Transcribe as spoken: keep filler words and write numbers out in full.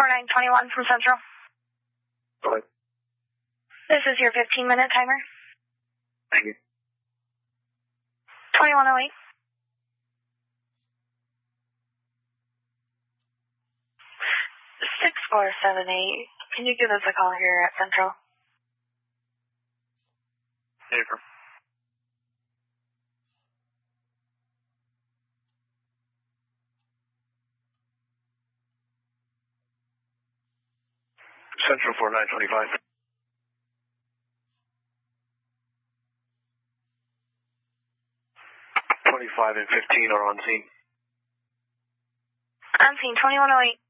four nine two one from Central. Go ahead. This is your fifteen minute timer. Thank you. twenty-one oh eight. six four seven eight. Can you give us a call here at Central? April. Central four nine two five. twenty-five and fifteen are on scene. On scene, twenty-one oh eight.